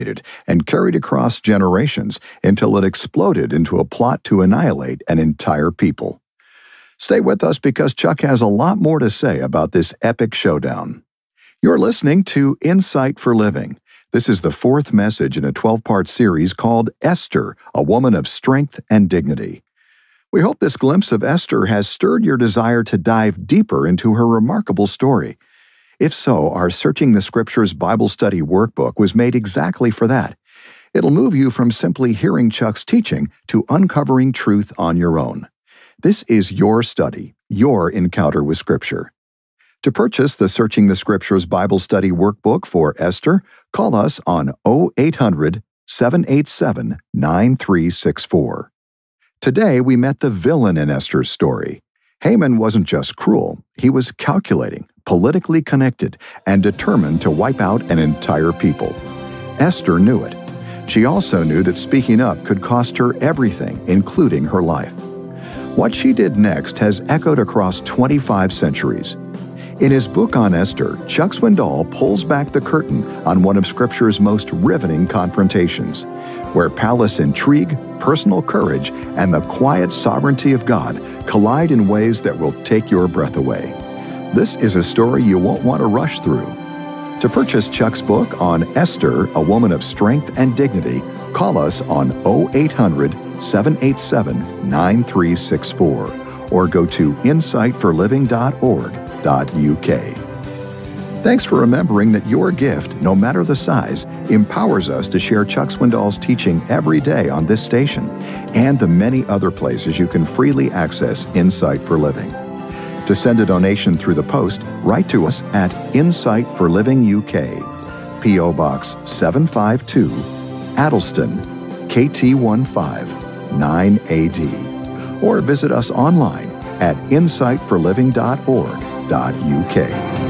and carried across generations until it exploded into a plot to annihilate an entire people. Stay with us because Chuck has a lot more to say about this epic showdown. You're listening to Insight for Living. This is the fourth message in a 12-part series called Esther, a Woman of Strength and Dignity. We hope this glimpse of Esther has stirred your desire to dive deeper into her remarkable story. If so, our Searching the Scriptures Bible Study Workbook was made exactly for that. It'll move you from simply hearing Chuck's teaching to uncovering truth on your own. This is your study, your encounter with Scripture. To purchase the Searching the Scriptures Bible Study Workbook for Esther, call us on 0800-787-9364. Today, we met the villain in Esther's story. Haman wasn't just cruel, he was calculating, politically connected, and determined to wipe out an entire people. Esther knew it. She also knew that speaking up could cost her everything, including her life. What she did next has echoed across 25 centuries. In his book on Esther, Chuck Swindoll pulls back the curtain on one of Scripture's most riveting confrontations, where palace intrigue, personal courage, and the quiet sovereignty of God collide in ways that will take your breath away. This is a story you won't want to rush through. To purchase Chuck's book on Esther, a Woman of Strength and Dignity, call us on 0800-787-9364 or go to insightforliving.org.uk. Thanks for remembering that your gift, no matter the size, empowers us to share Chuck Swindoll's teaching every day on this station and the many other places you can freely access Insight for Living. To send a donation through the post, write to us at Insight for Living UK, P.O. Box 752, Addleston, KT15 9AD, or visit us online at insightforliving.org.uk.